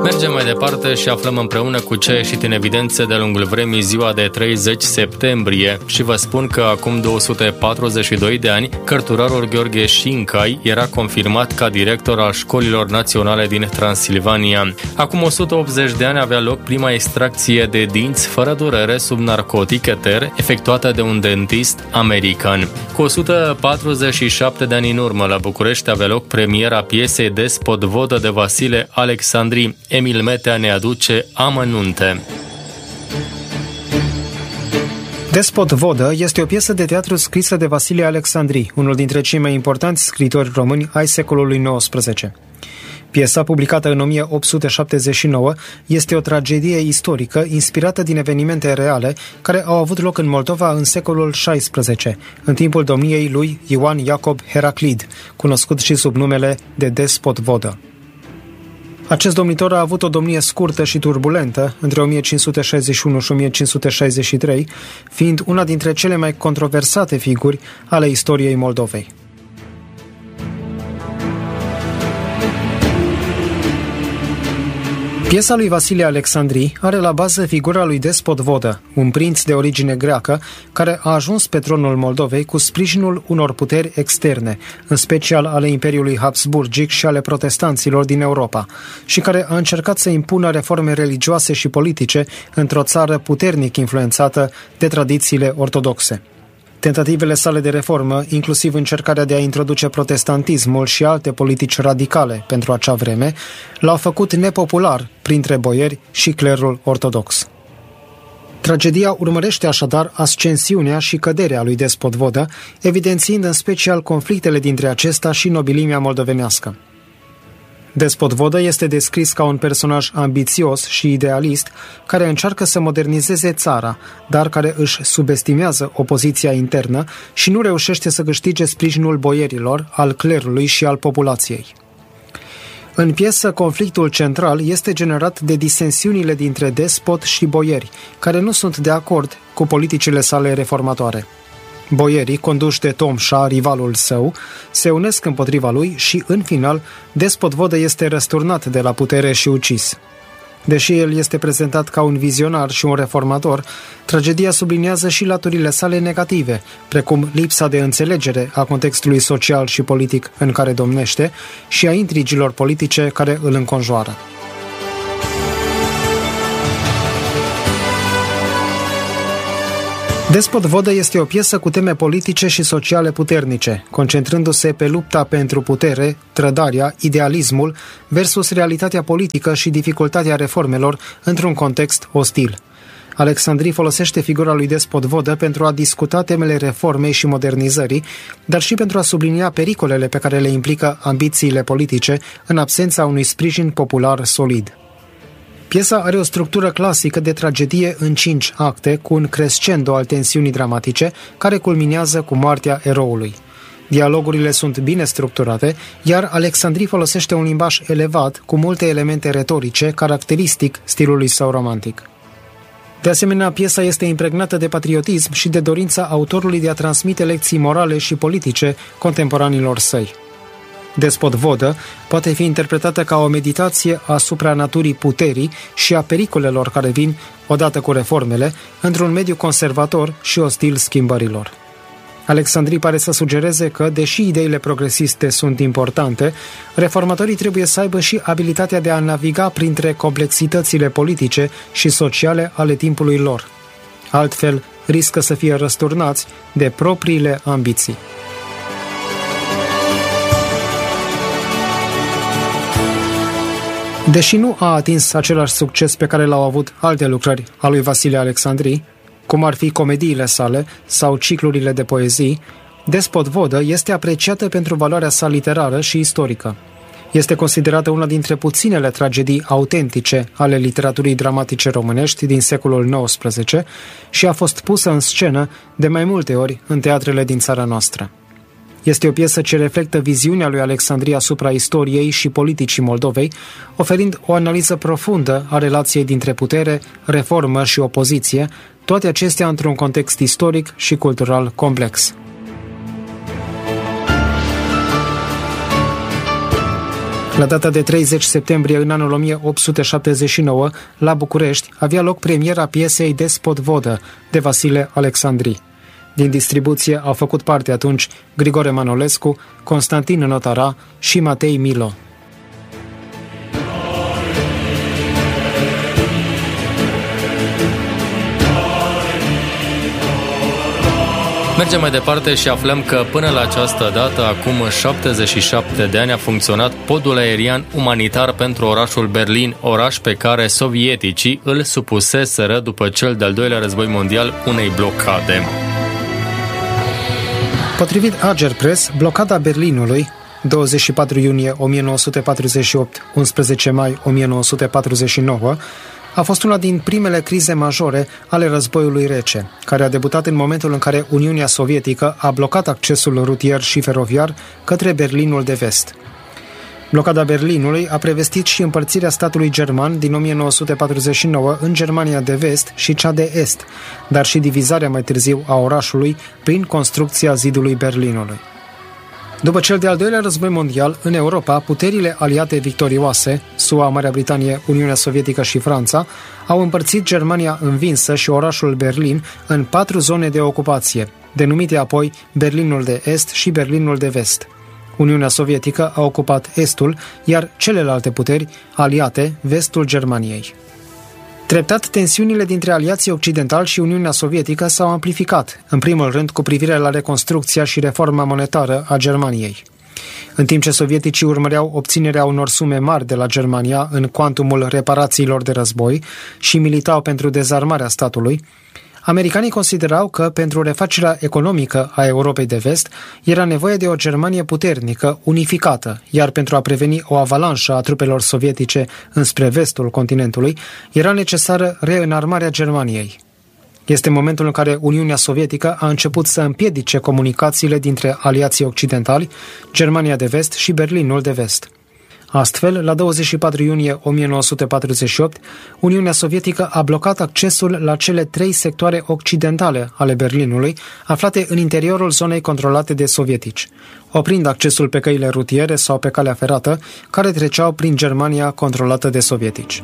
Mergem mai departe și aflăm împreună cu ce a ieșit în evidență de-a lungul vremii ziua de 30 septembrie și vă spun că acum 242 de ani, cărturarul Gheorghe Șincai era confirmat ca director al școlilor naționale din Transilvania. Acum 180 de ani avea loc prima extracție de dinți fără durere sub narcotic eter, efectuată de un dentist american. Cu 147 de ani în urmă, la București avea loc premiera piesei Despot Vodă de Vasile Alexandri. Emil Metea ne aduce amănunte. Despot Vodă este o piesă de teatru scrisă de Vasile Alexandri, unul dintre cei mai importanți scriitori români ai secolului XIX. Piesa, publicată în 1879, este o tragedie istorică inspirată din evenimente reale care au avut loc în Moldova în secolul XVI, în timpul domniei lui Ioan Iacob Heraclid, cunoscut și sub numele de Despot Vodă. Acest domnitor a avut o domnie scurtă și turbulentă, între 1561 și 1563, fiind una dintre cele mai controversate figuri ale istoriei Moldovei. Piesa lui Vasile Alexandri are la bază figura lui Despot Vodă, un prinț de origine greacă care a ajuns pe tronul Moldovei cu sprijinul unor puteri externe, în special ale Imperiului Habsburgic și ale protestanților din Europa, și care a încercat să impună reforme religioase și politice într-o țară puternic influențată de tradițiile ortodoxe. Tentativele sale de reformă, inclusiv încercarea de a introduce protestantismul și alte politici radicale pentru acea vreme, l-au făcut nepopular printre boieri și clerul ortodox. Tragedia urmărește așadar ascensiunea și căderea lui Despot Vodă, evidențiind în special conflictele dintre acesta și nobilimea moldovenească. Despot Vodă este descris ca un personaj ambițios și idealist care încearcă să modernizeze țara, dar care își subestimează opoziția internă și nu reușește să câștige sprijinul boierilor, al clerului și al populației. În piesă, conflictul central este generat de disensiunile dintre despot și boieri, care nu sunt de acord cu politicile sale reformatoare. Boierii, conduși de Tomșa, rivalul său, se unesc împotriva lui și, în final, Despot Vodă este răsturnat de la putere și ucis. Deși el este prezentat ca un vizionar și un reformator, tragedia subliniază și laturile sale negative, precum lipsa de înțelegere a contextului social și politic în care domnește și a intrigilor politice care îl înconjoară. Despot Vodă este o piesă cu teme politice și sociale puternice, concentrându-se pe lupta pentru putere, trădarea, idealismul versus realitatea politică și dificultatea reformelor într-un context ostil. Alexandri folosește figura lui Despot Vodă pentru a discuta temele reformei și modernizării, dar și pentru a sublinia pericolele pe care le implică ambițiile politice în absența unui sprijin popular solid. Piesa are o structură clasică de tragedie în 5 acte, cu un crescendo al tensiunii dramatice, care culminează cu moartea eroului. Dialogurile sunt bine structurate, iar Alexandri folosește un limbaj elevat, cu multe elemente retorice, caracteristic stilului său romantic. De asemenea, piesa este impregnată de patriotism și de dorința autorului de a transmite lecții morale și politice contemporanilor săi. Despot Vodă poate fi interpretată ca o meditație asupra naturii puterii și a pericolelor care vin odată cu reformele într-un mediu conservator și ostil schimbărilor. Alexandri pare să sugereze că, deși ideile progresiste sunt importante, reformatorii trebuie să aibă și abilitatea de a naviga printre complexitățile politice și sociale ale timpului lor. Altfel, riscă să fie răsturnați de propriile ambiții. Deși nu a atins același succes pe care l-au avut alte lucrări a lui Vasile Alexandri, cum ar fi comediile sale sau ciclurile de poezii, Despot Vodă este apreciată pentru valoarea sa literară și istorică. Este considerată una dintre puținele tragedii autentice ale literaturii dramatice românești din secolul XIX și a fost pusă în scenă de mai multe ori în teatrele din țara noastră. Este o piesă ce reflectă viziunea lui Alexandri asupra istoriei și politicii Moldovei, oferind o analiză profundă a relației dintre putere, reformă și opoziție, toate acestea într-un context istoric și cultural complex. La data de 30 septembrie în anul 1879, la București, avea loc premiera piesei Despot Vodă, de Vasile Alexandri. Din distribuție au făcut parte atunci Grigore Manolescu, Constantin Notara și Matei Milo. Mergem mai departe și aflăm că până la această dată, acum 77 de ani, a funcționat podul aerian umanitar pentru orașul Berlin, oraș pe care sovieticii îl supuseseră după cel de-al doilea război mondial unei blocade. Potrivit Agerpres, blocada Berlinului, 24 iunie 1948, 11 mai 1949, a fost una din primele crize majore ale războiului rece, care a debutat în momentul în care Uniunea Sovietică a blocat accesul rutier și feroviar către Berlinul de Vest. Blocada Berlinului a prevestit și împărțirea statului german din 1949 în Germania de Vest și cea de Est, dar și divizarea mai târziu a orașului prin construcția zidului Berlinului. După cel de-al doilea război mondial, în Europa, puterile aliate victorioase, SUA, Marea Britanie, Uniunea Sovietică și Franța, au împărțit Germania învinsă și orașul Berlin în 4 zone de ocupație, denumite apoi Berlinul de Est și Berlinul de Vest. Uniunea Sovietică a ocupat Estul, iar celelalte puteri aliate, Vestul Germaniei. Treptat, tensiunile dintre aliații occidentali și Uniunea Sovietică s-au amplificat, în primul rând cu privire la reconstrucția și reforma monetară a Germaniei. În timp ce sovieticii urmăreau obținerea unor sume mari de la Germania în cuantumul reparațiilor de război și militau pentru dezarmarea statului, americanii considerau că pentru refacerea economică a Europei de Vest era nevoie de o Germanie puternică, unificată, iar pentru a preveni o avalanșă a trupelor sovietice înspre vestul continentului, era necesară reînarmarea Germaniei. Este momentul în care Uniunea Sovietică a început să împiedice comunicațiile dintre aliații occidentali, Germania de Vest și Berlinul de Vest. Astfel, la 24 iunie 1948, Uniunea Sovietică a blocat accesul la cele 3 sectoare occidentale ale Berlinului, aflate în interiorul zonei controlate de sovietici, oprind accesul pe căile rutiere sau pe calea ferată, care treceau prin Germania controlată de sovietici.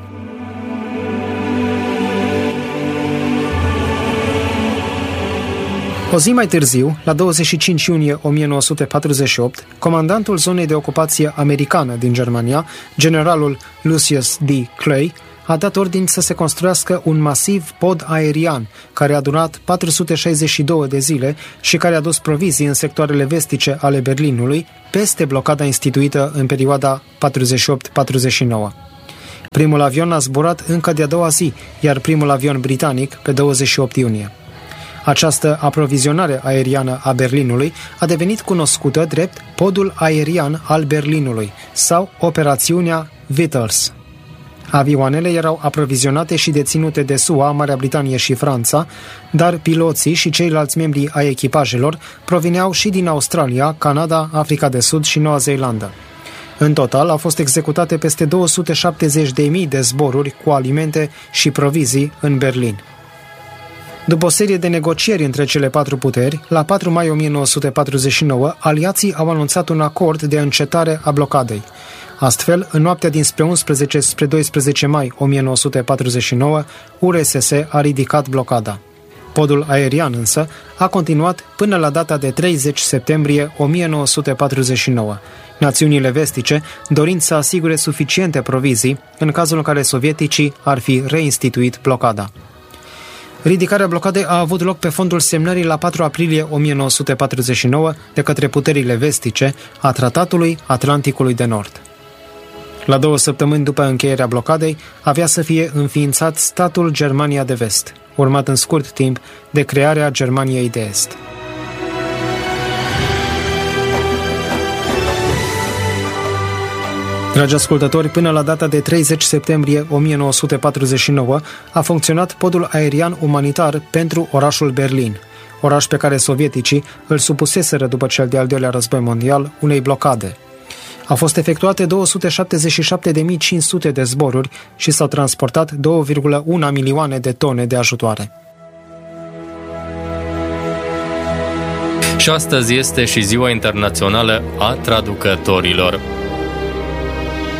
O zi mai târziu, la 25 iunie 1948, comandantul zonei de ocupație americană din Germania, generalul Lucius D. Clay, a dat ordin să se construiască un masiv pod aerian, care a durat 462 de zile și care a dus provizii în sectoarele vestice ale Berlinului, peste blocada instituită în perioada 48-49. Primul avion a zburat încă de-a doua zi, iar primul avion britanic pe 28 iunie. Această aprovizionare aeriană a Berlinului a devenit cunoscută drept podul aerian al Berlinului sau operațiunea Vittles. Avioanele erau aprovizionate și deținute de SUA, Marea Britanie și Franța, dar piloții și ceilalți membri ai echipajelor provineau și din Australia, Canada, Africa de Sud și Noua Zeelandă. În total au fost executate peste 270.000 de zboruri cu alimente și provizii în Berlin. După o serie de negocieri între cele 4 puteri, la 4 mai 1949, aliații au anunțat un acord de încetare a blocadei. Astfel, în noaptea dinspre 11 spre 12 mai 1949, URSS a ridicat blocada. Podul aerian însă a continuat până la data de 30 septembrie 1949, națiunile vestice dorind să asigure suficiente provizii în cazul în care sovieticii ar fi reinstituit blocada. Ridicarea blocadei a avut loc pe fondul semnării la 4 aprilie 1949 de către puterile vestice a Tratatului Atlanticului de Nord. La 2 săptămâni după încheierea blocadei, avea să fie înființat statul Germania de Vest, urmat în scurt timp de crearea Germaniei de Est. Dragi ascultători, până la data de 30 septembrie 1949 a funcționat podul aerian umanitar pentru orașul Berlin, oraș pe care sovieticii îl supuseseră după cel de-al doilea război mondial unei blocade. Au fost efectuate 277.500 de zboruri și s-au transportat 2,1 milioane de tone de ajutoare. Și astăzi este și Ziua Internațională a Traducătorilor.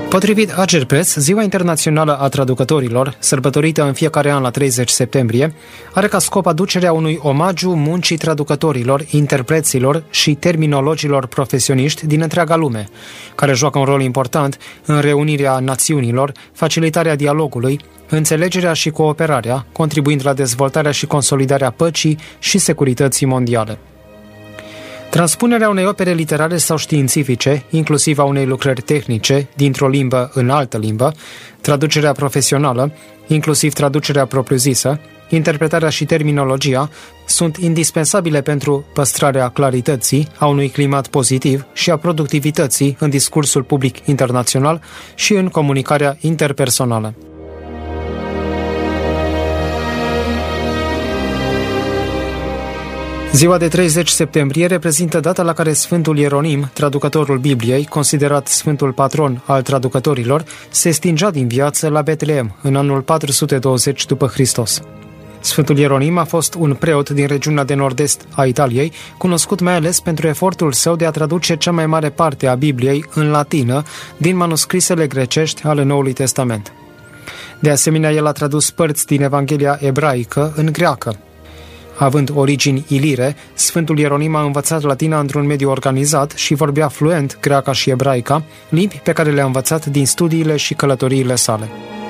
Potrivit Agerpres, Ziua Internațională a Traducătorilor, sărbătorită în fiecare an la 30 septembrie, are ca scop aducerea unui omagiu muncii traducătorilor, interpreților și terminologilor profesioniști din întreaga lume, care joacă un rol important în reunirea națiunilor, facilitarea dialogului, înțelegerea și cooperarea, contribuind la dezvoltarea și consolidarea păcii și securității mondiale. Transpunerea unei opere literare sau științifice, inclusiv a unei lucrări tehnice, dintr-o limbă în altă limbă, traducerea profesională, inclusiv traducerea propriu-zisă, interpretarea și terminologia, sunt indispensabile pentru păstrarea clarității, a unui climat pozitiv și a productivității în discursul public internațional și în comunicarea interpersonală. Ziua de 30 septembrie reprezintă data la care Sfântul Ieronim, traducătorul Bibliei, considerat Sfântul Patron al traducătorilor, se stingea din viață la Betleem, în anul 420 după Hristos. Sfântul Ieronim a fost un preot din regiunea de nord-est a Italiei, cunoscut mai ales pentru efortul său de a traduce cea mai mare parte a Bibliei în latină din manuscrisele grecești ale Noului Testament. De asemenea, el a tradus părți din Evanghelia ebraică în greacă. Având origini ilire, Sfântul Ieronim a învățat latina într-un mediu organizat și vorbea fluent greaca și ebraica, limbi pe care le-a învățat din studiile și călătoriile sale.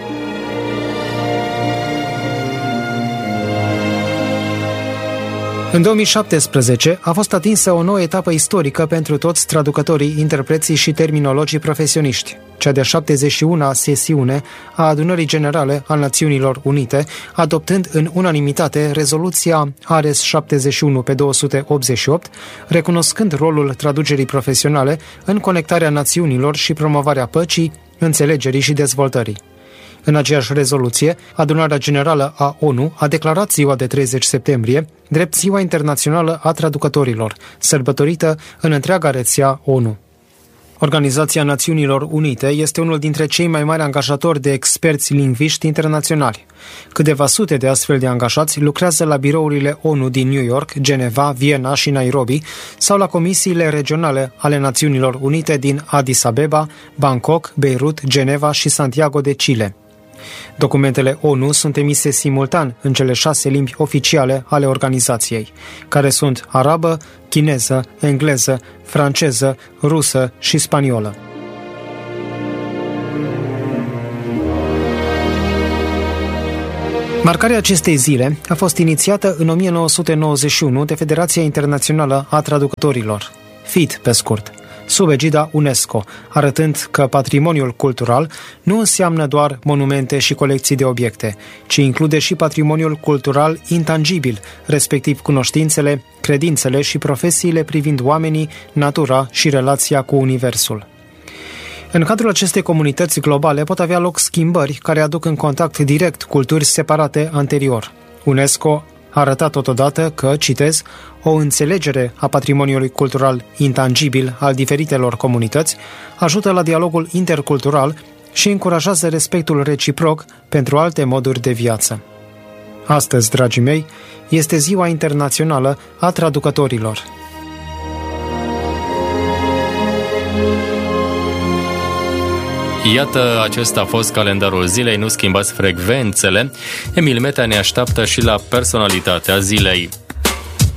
În 2017 a fost atinsă o nouă etapă istorică pentru toți traducătorii, interpreții și terminologii profesioniști, cea de-a 71-a sesiune a Adunării Generale a Națiunilor Unite, adoptând în unanimitate rezoluția Ares 71/288, recunoscând rolul traducerii profesionale în conectarea națiunilor și promovarea păcii, înțelegerii și dezvoltării. În aceeași rezoluție, Adunarea Generală a ONU a declarat ziua de 30 septembrie drept Ziua Internațională a Traducătorilor, sărbătorită în întreaga rețea ONU. Organizația Națiunilor Unite este unul dintre cei mai mari angajatori de experți lingviști internaționali. Câteva sute de astfel de angajați lucrează la birourile ONU din New York, Geneva, Viena și Nairobi sau la comisiile regionale ale Națiunilor Unite din Addis Abeba, Bangkok, Beirut, Geneva și Santiago de Chile. Documentele ONU sunt emise simultan în cele 6 limbi oficiale ale organizației, care sunt arabă, chineză, engleză, franceză, rusă și spaniolă. Marcarea acestei zile a fost inițiată în 1991 de Federația Internațională a Traducătorilor, FIT pe scurt, sub egida UNESCO, arătând că patrimoniul cultural nu înseamnă doar monumente și colecții de obiecte, ci include și patrimoniul cultural intangibil, respectiv cunoștințele, credințele și profesiile privind oamenii, natura și relația cu Universul. În cadrul acestei comunități globale pot avea loc schimbări care aduc în contact direct culturi separate anterior. UNESCO a arătat totodată că, citez, o înțelegere a patrimoniului cultural intangibil al diferitelor comunități ajută la dialogul intercultural și încurajează respectul reciproc pentru alte moduri de viață. Astăzi, dragii mei, este Ziua Internațională a Traducătorilor. Iată, acesta a fost calendarul zilei, nu schimbați frecvențele. Emil Metea ne așteaptă și la personalitatea zilei.